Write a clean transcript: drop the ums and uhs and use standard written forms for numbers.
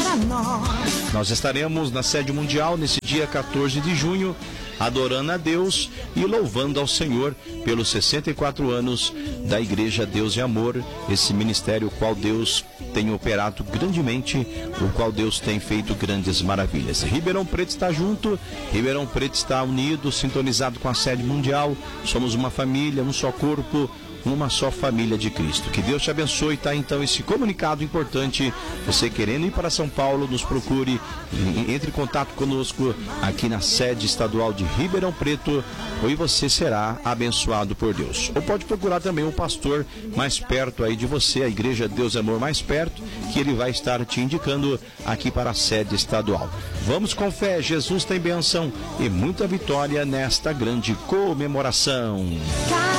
Nós estaremos na sede mundial nesse dia 14 de junho, adorando a Deus e louvando ao Senhor pelos 64 anos da Igreja Deus e Amor, esse ministério o qual Deus tem operado grandemente, o qual Deus tem feito grandes maravilhas. Ribeirão Preto está junto, Ribeirão Preto está unido, sintonizado com a sede mundial. Somos uma família, um só corpo, uma só família de Cristo. Que Deus te abençoe. Tá então esse comunicado importante. Você querendo ir para São Paulo, nos procure, entre em contato conosco aqui na sede estadual de Ribeirão Preto, e você será abençoado por Deus. Ou pode procurar também um pastor mais perto aí de você, a Igreja Deus e Amor mais perto, que ele vai estar te indicando aqui para a sede estadual. Vamos com fé, Jesus tem bênção e muita vitória nesta grande comemoração.